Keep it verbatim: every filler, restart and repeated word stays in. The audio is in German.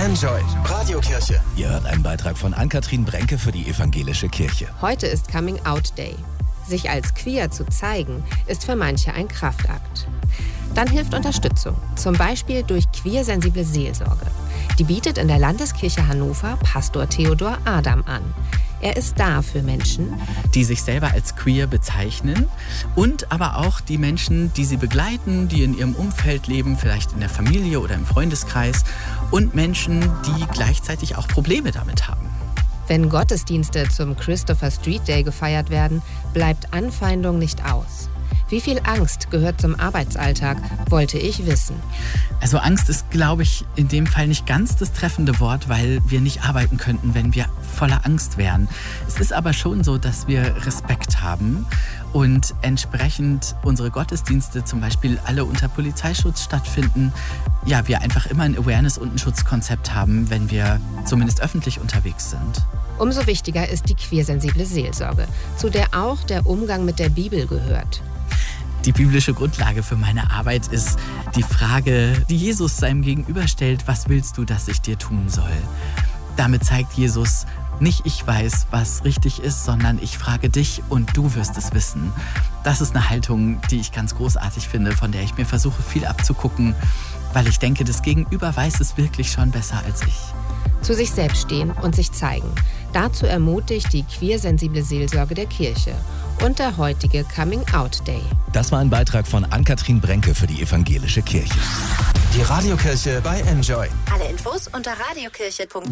Enjoy Radiokirche. Ihr hört einen Beitrag von Ann-Kathrin Brenke für die Evangelische Kirche. Heute ist Coming Out Day. Sich als queer zu zeigen, ist für manche ein Kraftakt. Dann hilft Unterstützung, zum Beispiel durch queersensible Seelsorge. Die bietet in der Landeskirche Hannover Pastor Theodor Adam an. Er ist da für Menschen, die sich selber als queer bezeichnen und aber auch die Menschen, die sie begleiten, die in ihrem Umfeld leben, vielleicht in der Familie oder im Freundeskreis, und Menschen, die gleichzeitig auch Probleme damit haben. Wenn Gottesdienste zum Christopher Street Day gefeiert werden, bleibt Anfeindung nicht aus. Wie viel Angst gehört zum Arbeitsalltag, wollte ich wissen. Also Angst ist, glaube ich, in dem Fall nicht ganz das treffende Wort, weil wir nicht arbeiten könnten, wenn wir voller Angst wären. Es ist aber schon so, dass wir Respekt haben und entsprechend unsere Gottesdienste zum Beispiel alle unter Polizeischutz stattfinden. Ja, wir einfach immer ein Awareness- und ein Schutzkonzept haben, wenn wir zumindest öffentlich unterwegs sind. Umso wichtiger ist die queersensible Seelsorge, zu der auch der Umgang mit der Bibel gehört. Die biblische Grundlage für meine Arbeit ist die Frage, die Jesus seinem Gegenüber stellt: Was willst du, dass ich dir tun soll? Damit zeigt Jesus, nicht ich weiß, was richtig ist, sondern ich frage dich und du wirst es wissen. Das ist eine Haltung, die ich ganz großartig finde, von der ich mir versuche, viel abzugucken, weil ich denke, das Gegenüber weiß es wirklich schon besser als ich. Zu sich selbst stehen und sich zeigen. Dazu ermutigt die queersensible Seelsorge der Kirche und der heutige Coming Out Day. Das war ein Beitrag von Ann-Kathrin Brenke für die Evangelische Kirche. Die Radiokirche bei Enjoy. Alle Infos unter radiokirche punkt de.